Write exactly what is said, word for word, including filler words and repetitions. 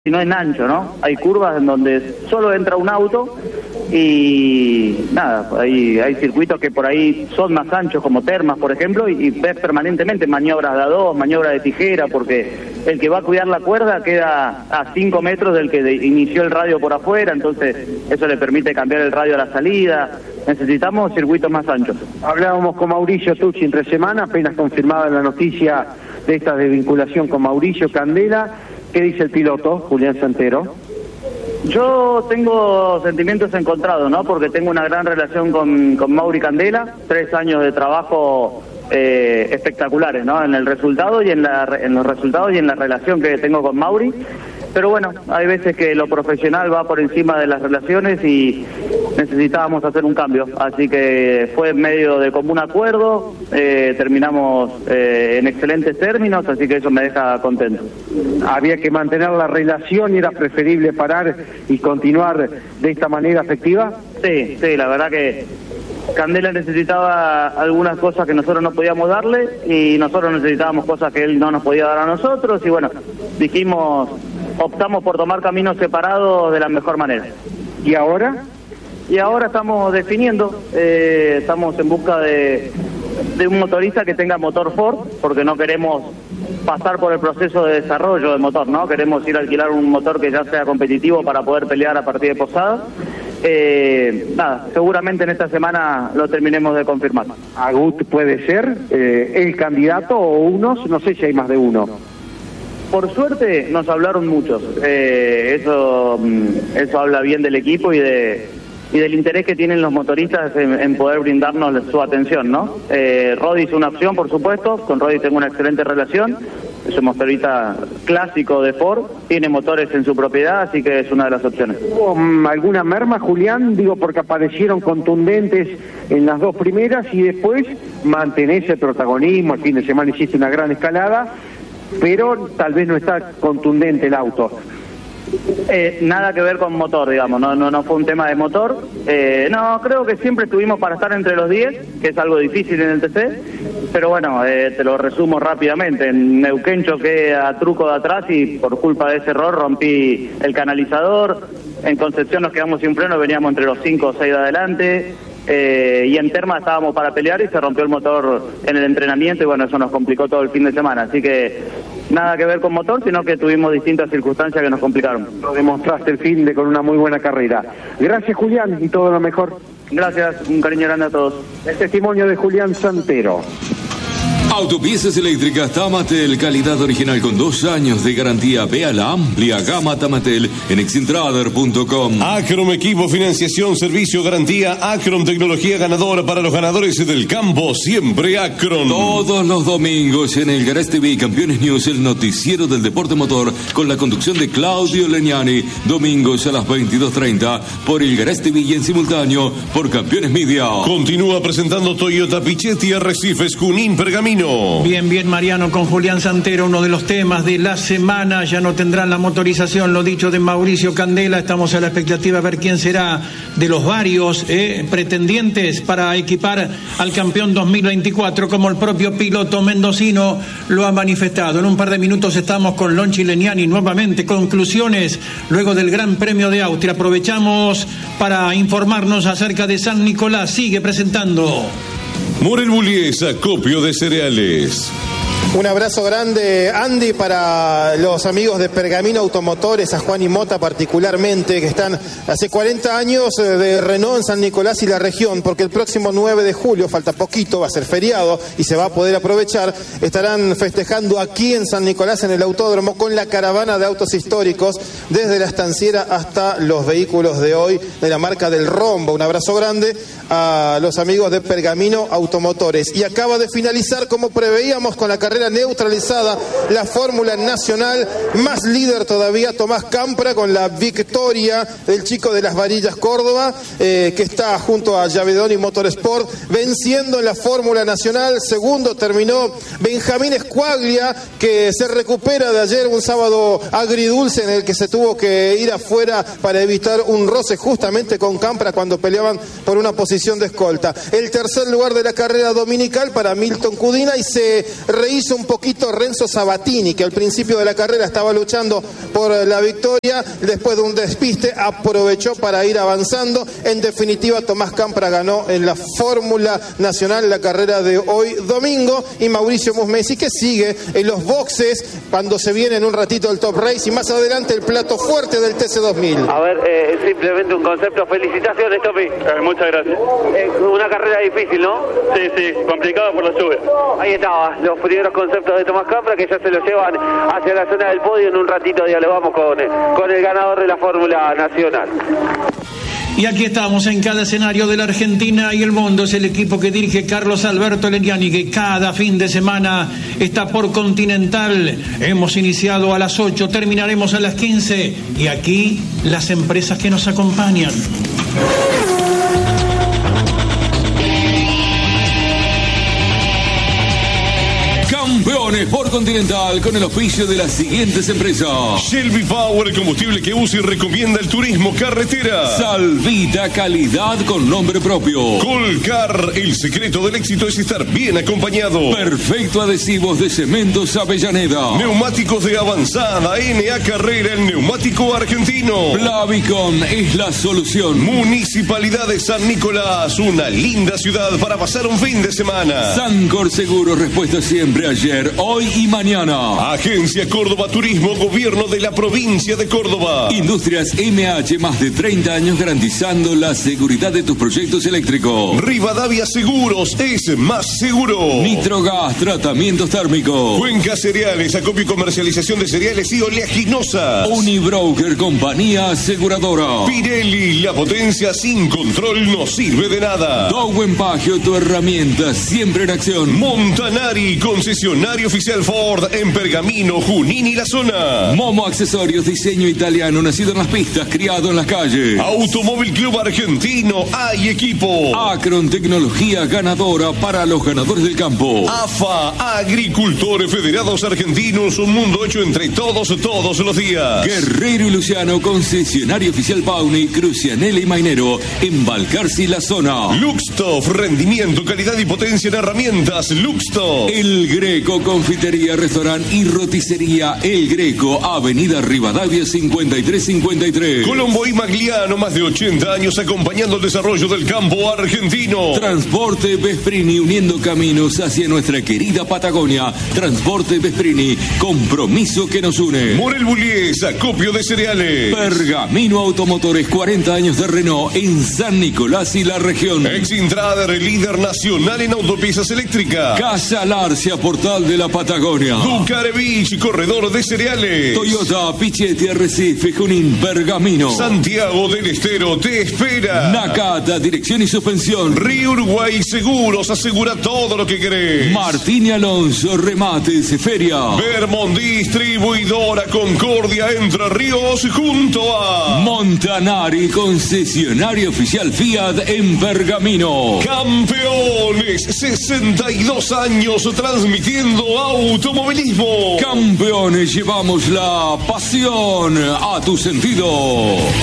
sino en ancho, ¿no? Hay curvas en donde solo entra un auto y nada, hay, hay circuitos que por ahí son más anchos, como Termas, por ejemplo, y, y ves permanentemente maniobras de a dos, maniobras de tijera, porque el que va a cuidar la cuerda queda a cinco metros del que de, inició el radio por afuera, entonces eso le permite cambiar el radio a la salida. Necesitamos circuitos más anchos. Hablábamos con Mauricio Tucci entre semana, apenas confirmada la noticia de esta desvinculación con Mauricio Candela. ¿Qué dice el piloto, Julián Santero? Yo tengo sentimientos encontrados, ¿no? Porque tengo una gran relación con, con Mauri Candela, tres años de trabajo eh, espectaculares, ¿no? En el resultado y en, la, en los resultados y en la relación que tengo con Mauri. Pero bueno, hay veces que lo profesional va por encima de las relaciones y necesitábamos hacer un cambio, así que fue en medio de común acuerdo, eh, terminamos eh, en excelentes términos, así que eso me deja contento. Había que mantener la relación y era preferible parar y continuar de esta manera afectiva. Sí, sí, la verdad que Candela necesitaba algunas cosas que nosotros no podíamos darle y nosotros necesitábamos cosas que él no nos podía dar a nosotros y bueno, dijimos, optamos por tomar caminos separados de la mejor manera. ¿Y ahora? Y ahora estamos definiendo, eh, estamos en busca de, de un motorista que tenga motor Ford, porque no queremos pasar por el proceso de desarrollo del motor, ¿no? Queremos ir a alquilar un motor que ya sea competitivo para poder pelear a partir de Posada. Eh, nada, seguramente en esta semana lo terminemos de confirmar. ¿Agut puede ser eh, el candidato o unos? No sé si hay más de uno. Por suerte nos hablaron muchos, eh, eso, eso habla bien del equipo y de... y del interés que tienen los motoristas en, en poder brindarnos su atención, ¿no? Eh, Rodi es una opción, por supuesto, con Rodi tengo una excelente relación, es un motorista clásico de Ford, tiene motores en su propiedad, así que es una de las opciones. ¿Hubo um, alguna merma, Julián? Digo, porque aparecieron contundentes en las dos primeras y después mantenés el protagonismo, el fin de semana hiciste una gran escalada, pero tal vez no está contundente el auto. Eh, nada que ver con motor, digamos, no no no fue un tema de motor. Eh, no, creo que siempre estuvimos para estar entre los diez, que es algo difícil en el T C, pero bueno, eh, te lo resumo rápidamente. En Neuquén choqué a truco de atrás y por culpa de ese error rompí el canalizador. En Concepción nos quedamos sin freno, veníamos entre los cinco o seis de adelante. Eh, y en Terma estábamos para pelear y se rompió el motor en el entrenamiento y bueno, eso nos complicó todo el fin de semana, así que nada que ver con motor, sino que tuvimos distintas circunstancias que nos complicaron. Lo demostraste el fin de con una muy buena carrera. Gracias, Julián, y todo lo mejor. Gracias, un cariño grande a todos. El testimonio de Julián Santero. Autopiezas eléctricas Tamatel, calidad original con dos años de garantía. Vea la amplia gama Tamatel en excentrader punto com. Acrom Equipo, financiación, servicio, garantía. Acrom, tecnología ganadora para los ganadores del campo. Siempre Acrom. Todos los domingos en el Garage T V Campeones News, el noticiero del deporte motor, con la conducción de Claudio Legnani. Domingos a las veintidós treinta por el Garage T V y en simultáneo por Campeones Media. Continúa presentando Toyota Pichetti, Arrecifes, Junín, Pergamino. Bien, bien, Mariano, con Julián Santero, uno de los temas de la semana. Ya no tendrán la motorización, lo dicho de Mauricio Candela. Estamos a la expectativa de ver quién será de los varios eh, pretendientes para equipar al campeón dos mil veinticuatro, como el propio piloto mendocino lo ha manifestado. En un par de minutos estamos con Lonchi Legnani nuevamente. Conclusiones luego del Gran Premio de Austria. Aprovechamos para informarnos acerca de San Nicolás. Sigue presentando Morel Bullies, acopio de cereales. Un abrazo grande, Andy, para los amigos de Pergamino Automotores, a Juan y Mota particularmente, que están hace cuarenta años de Renault en San Nicolás y la región, porque el próximo nueve de julio, falta poquito, va a ser feriado y se va a poder aprovechar, estarán festejando aquí en San Nicolás, en el autódromo, con la caravana de autos históricos, desde la estanciera hasta los vehículos de hoy, de la marca del Rombo. Un abrazo grande a los amigos de Pergamino Automotores. Y acaba de finalizar, como preveíamos, con la carrera neutralizada, la Fórmula Nacional, más líder todavía Tomás Campra, con la victoria del chico de las Varillas Córdoba, eh, que está junto a Javedoni Motorsport, venciendo en la Fórmula Nacional. Segundo terminó Benjamín Escuaglia, que se recupera de ayer, un sábado agridulce en el que se tuvo que ir afuera para evitar un roce justamente con Campra cuando peleaban por una posición de escolta. El tercer lugar de la carrera dominical para Milton Cudina y se rehizo hizo un poquito Renzo Sabatini, que al principio de la carrera estaba luchando por la victoria, después de un despiste aprovechó para ir avanzando. En definitiva, Tomás Campra ganó en la Fórmula Nacional la carrera de hoy domingo, y Mauricio Musmesi, que sigue en los boxes cuando se viene en un ratito el Top Race y más adelante el plato fuerte del T C dos mil. A ver, eh, simplemente un concepto. Felicitaciones, Tommy. Eh, muchas gracias. Eh, una carrera difícil, ¿no? Sí, sí, complicado por la lluvia. Ahí estaba, los primeros conceptos de Tomás Campra, que ya se los llevan hacia la zona del podio. En un ratito dialogamos con, con el ganador de la Fórmula Nacional. Y aquí estamos en cada escenario de la Argentina y el mundo. Es el equipo que dirige Carlos Alberto Leniani, que cada fin de semana está por Continental. Hemos iniciado a las ocho, terminaremos a las quince. Y aquí las empresas que nos acompañan. Campeones por Continental con el oficio de las siguientes empresas: Shelby Power, el combustible que usa y recomienda el turismo carretera. Salvita, calidad con nombre propio. Colcar, el secreto del éxito es estar bien acompañado. Perfecto Adhesivos de Cementos Avellaneda. Neumáticos de avanzada, N A Carrera, el neumático argentino. Plavicon es la solución. Municipalidad de San Nicolás, una linda ciudad para pasar un fin de semana. Sancor Seguro, respuesta siempre ayer, hoy y mañana. Agencia Córdoba Turismo, Gobierno de la Provincia de Córdoba. Industrias M H, más de treinta años garantizando la seguridad de tus proyectos eléctricos. Rivadavia Seguros, es más seguro. Nitrogas, tratamientos térmicos. Cuenca Cereales, acopio y comercialización de cereales y oleaginosas. Unibroker, compañía aseguradora. Pirelli, la potencia sin control no sirve de nada. Dowen Pagio, tu herramienta siempre en acción. Montanari, concesionario oficial Ford en Pergamino, Junín y la zona. Momo Accesorios, diseño italiano, nacido en las pistas, criado en las calles. Automóvil Club Argentino, hay equipo. Acron, tecnología ganadora para los ganadores del campo. A F A, Agricultores Federados Argentinos, un mundo hecho entre todos, todos los días. Guerrero y Luciano, concesionario oficial Pauni, Crucianelli y Mainero, en Balcarce y la zona. Luxtof, rendimiento, calidad y potencia en herramientas. Luxtof. El Greco, confitería, restaurante y roticería El Greco, Avenida Rivadavia cincuenta y tres cincuenta y tres. Colombo y Magliano, más de ochenta años acompañando el desarrollo del campo argentino. Transporte Vesprini, uniendo caminos hacia nuestra querida Patagonia. Transporte Vesprini, compromiso que nos une. Morel Bullies, acopio de cereales. Pergamino Automotores, cuarenta años de Renault en San Nicolás y la región. Exintrader, líder nacional en autopiezas eléctricas. Casa Larcia, portal de la Patagonia. Ducarevich, corredor de cereales. Toyota, Pichetti, Arrecife, Junín, Pergamino. Santiago del Estero te espera. Nakata, dirección y suspensión. Río Uruguay Seguros, asegura todo lo que querés. Martín y Alonso, remates, feria. Vermont, distribuidora Concordia, Entre Ríos, junto a Montanari, concesionario oficial Fiat en Pergamino. Campeones, sesenta y dos años transmitiendo automovilismo. Campeones, llevamos la pasión a tu sentido.